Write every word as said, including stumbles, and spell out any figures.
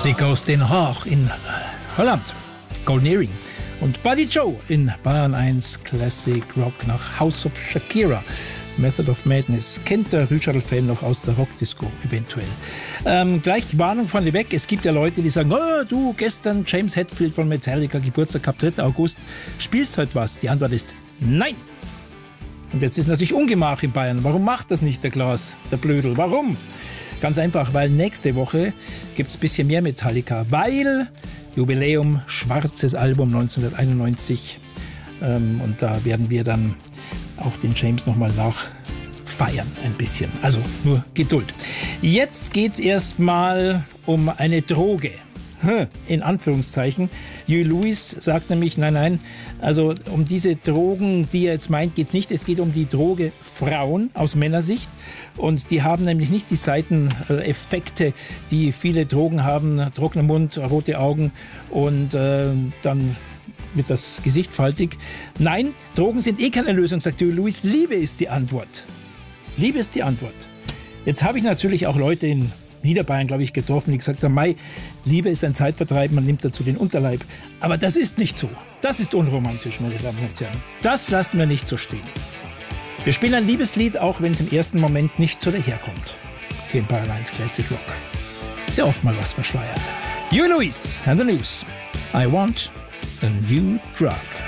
Musik aus Den Haag in Holland, Golden Earring. Und Buddy Joe in Bayern eins Classic Rock nach House of Shakira. Method of Madness kennt der Rüschadl-Fan noch aus der Rockdisco eventuell. Ähm, gleich Warnung von weg. Es gibt ja Leute, die sagen, oh, du, gestern James Hetfield von Metallica, Geburtstag gehabt, dritter August, spielst heute was? Die Antwort ist nein. Und jetzt ist natürlich Ungemach in Bayern. Warum macht das nicht der Klaas, der Blödel? Warum? Ganz einfach, weil nächste Woche gibt es ein bisschen mehr Metallica, weil Jubiläum, schwarzes Album neunzehnhunderteinundneunzig. Ähm, und da werden wir dann auch den James nochmal nachfeiern ein bisschen. Also nur Geduld. Jetzt geht's erstmal um eine Droge. In Anführungszeichen. Huey Lewis sagt nämlich, nein, nein, also um diese Drogen, die er jetzt meint, geht's nicht. Es geht um die Droge Frauen aus Männersicht. Und die haben nämlich nicht die Seiteneffekte, die viele Drogen haben. Trockener Mund, rote Augen und äh, dann wird das Gesicht faltig. Nein, Drogen sind eh keine Lösung, sagt Huey Lewis. Liebe ist die Antwort. Liebe ist die Antwort. Jetzt habe ich natürlich auch Leute in Niederbayern, glaube ich, getroffen, die gesagt haben, Mai, Liebe ist ein Zeitvertreib, man nimmt dazu den Unterleib. Aber das ist nicht so. Das ist unromantisch, meine Damen und Herren. Das lassen wir nicht so stehen. Wir spielen ein Liebeslied, auch wenn es im ersten Moment nicht so daherkommt. Hier in Bayern eins Classic Rock. Sehr oft mal was verschleiert. Huey Lewis and the News. I want a new drug.